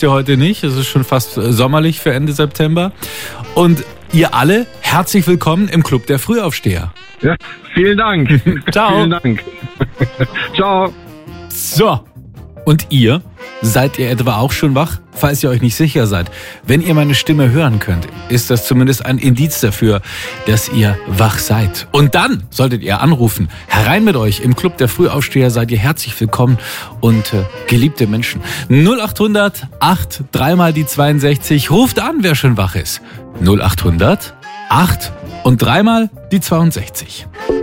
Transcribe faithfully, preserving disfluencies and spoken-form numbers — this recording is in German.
heute nicht. Es ist schon fast sommerlich für Ende September. Und ihr alle, herzlich willkommen im Club der Frühaufsteher. Ja, vielen Dank. Ciao. Vielen Dank. Ciao. So, und ihr? Seid ihr etwa auch schon wach? Falls ihr euch nicht sicher seid, wenn ihr meine Stimme hören könnt, ist das zumindest ein Indiz dafür, dass ihr wach seid. Und dann solltet ihr anrufen. Herein mit euch im Club der Frühaufsteher, seid ihr herzlich willkommen und äh, geliebte Menschen. null acht hundert acht dreimal die zweiundsechzig. Ruft an, wer schon wach ist. null acht hundert acht und dreimal die zweiundsechzig.